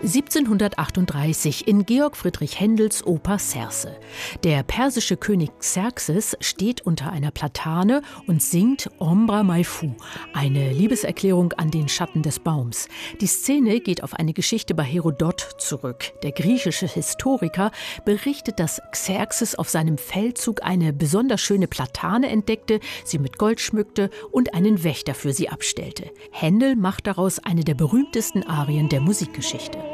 1738 in Georg Friedrich Händels Oper Cerce. Der persische König Xerxes steht unter einer Platane und singt Ombra mai fu, eine Liebeserklärung an den Schatten des Baums. Die Szene geht auf eine Geschichte bei Herodot zurück. Der griechische Historiker berichtet, dass Xerxes auf seinem Feldzug eine besonders schöne Platane entdeckte, sie mit Gold schmückte und einen Wächter für sie abstellte. Händel macht daraus eine der berühmtesten Arien der Musikgeschichte.